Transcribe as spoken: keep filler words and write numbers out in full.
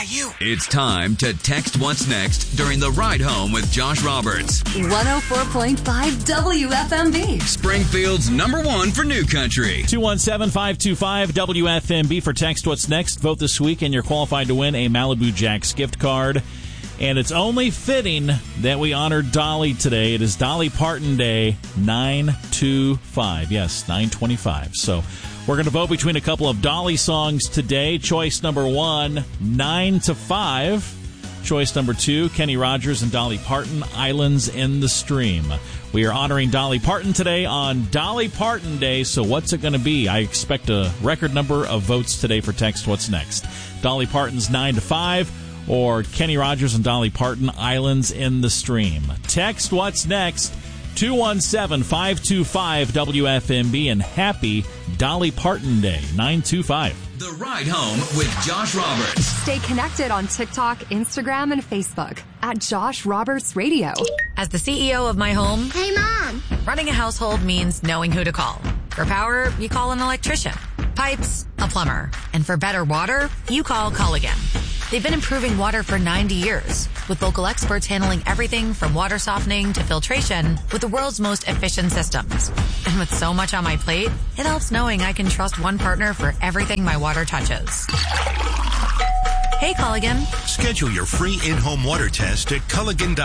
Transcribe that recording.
Yeah, you. It's time to text what's next during the ride home with Josh Roberts. one oh four point five W F M B. Springfield's number one for new country. two one seven, five two five, W F M B for text what's next. Vote this week and you're qualified to win a Malibu Jacks gift card. And it's only fitting that we honor Dolly today. It is Dolly Parton Day, nine two five. Yes, nine twenty-five. So we're going to vote between a couple of Dolly songs today. Choice number one, nine to five. Choice number two, Kenny Rogers and Dolly Parton, Islands in the Stream. We are honoring Dolly Parton today on Dolly Parton Day, so what's it going to be? I expect a record number of votes today for text what's next. Dolly Parton's nine to five, or Kenny Rogers and Dolly Parton, Islands in the Stream. Text what's next, two one seven, five two five, W F M B, and happy Dolly Parton Day, nine two five. The Ride Home with Josh Roberts. Stay connected on TikTok, Instagram, and Facebook at Josh Roberts Radio. As the C E O of my home, Hey, Mom. running a household means knowing who to call. For power, you call an electrician. Pipes, a plumber. And for better water, you call Culligan. They've been improving water for ninety years, with local experts handling everything from water softening to filtration with the world's most efficient systems. And with so much on my plate, it helps knowing I can trust one partner for everything my water touches. Hey, Culligan. Schedule your free in-home water test at Culligan dot com.